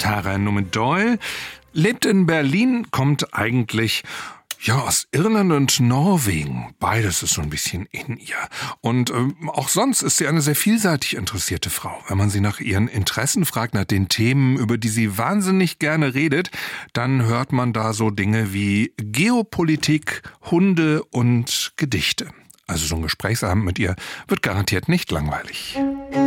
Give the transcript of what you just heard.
Tara Nummedal, lebt in Berlin, kommt eigentlich aus Irland und Norwegen. Beides ist so ein bisschen in ihr. Und auch sonst ist sie eine sehr vielseitig interessierte Frau. Wenn man sie nach ihren Interessen fragt, nach den Themen, über die sie wahnsinnig gerne redet, dann hört man da so Dinge wie Geopolitik, Hunde und Gedichte. Also so ein Gesprächsabend mit ihr wird garantiert nicht langweilig.